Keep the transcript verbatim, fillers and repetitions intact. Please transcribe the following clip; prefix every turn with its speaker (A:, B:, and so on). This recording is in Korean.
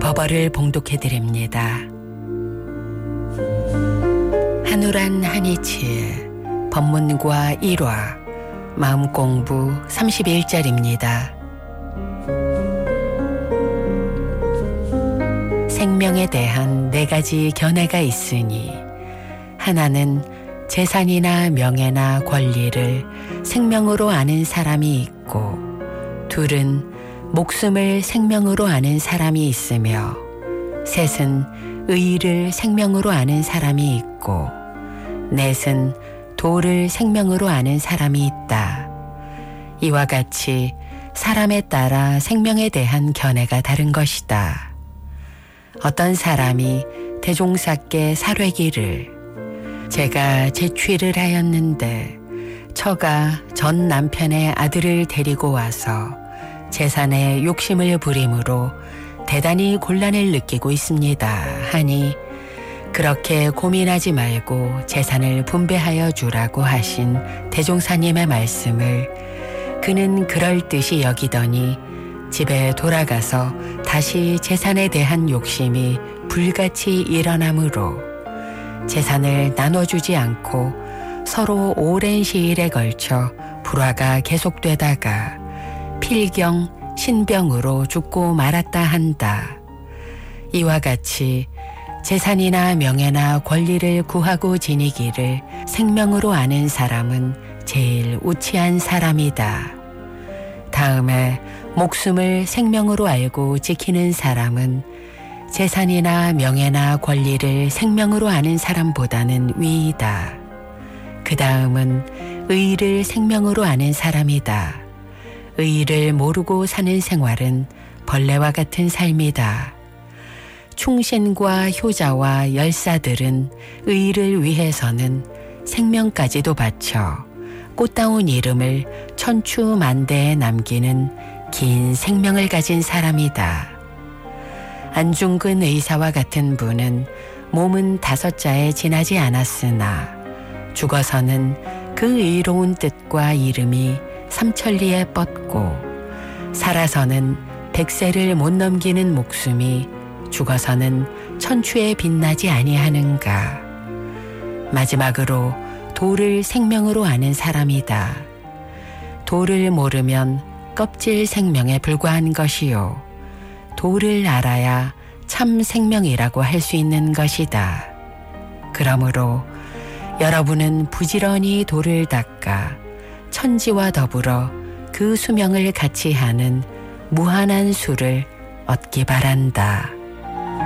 A: 법어를 봉독해드립니다. 한우란 한이치의 법문과 일화 마음공부 삼십일 절입니다. 생명에 대한 네 가지 견해가 있으니 하나는 재산이나 명예나 권리를 생명으로 아는 사람이 있고, 둘은 목숨을 생명으로 아는 사람이 있으며, 셋은 의를 생명으로 아는 사람이 있고, 넷은 도를 생명으로 아는 사람이 있다. 이와 같이 사람에 따라 생명에 대한 견해가 다른 것이다. 어떤 사람이 대종사께 사뢰기를, 제가 재취를 하였는데 처가 전 남편의 아들을 데리고 와서 재산에 욕심을 부림으로 대단히 곤란을 느끼고 있습니다 하니, 그렇게 고민하지 말고 재산을 분배하여 주라고 하신 대종사님의 말씀을 그는 그럴듯이 여기더니 집에 돌아가서 다시 재산에 대한 욕심이 불같이 일어나므로 재산을 나눠주지 않고 서로 오랜 시일에 걸쳐 불화가 계속되다가 필경 신병으로 죽고 말았다 한다. 이와 같이 재산이나 명예나 권리를 구하고 지니기를 생명으로 아는 사람은 제일 우치한 사람이다. 다음에 목숨을 생명으로 알고 지키는 사람은 재산이나 명예나 권리를 생명으로 아는 사람보다는 위이다. 그 다음은 의를 생명으로 아는 사람이다. 의를 모르고 사는 생활은 벌레와 같은 삶이다. 충신과 효자와 열사들은 의를 위해서는 생명까지도 바쳐 꽃다운 이름을 천추만대에 남기는 긴 생명을 가진 사람이다. 안중근 의사와 같은 분은 몸은 다섯 자에 지나지 않았으나 죽어서는 그 의로운 뜻과 이름이 삼천리에 뻗고, 살아서는 백세를 못 넘기는 목숨이 죽어서는 천추에 빛나지 아니하는가. 마지막으로 도를 생명으로 아는 사람이다. 도를 모르면 껍질 생명에 불과한 것이요, 도를 알아야 참 생명이라고 할 수 있는 것이다. 그러므로 여러분은 부지런히 도를 닦아 천지와 더불어 그 수명을 같이 하는 무한한 수를 얻기 바란다.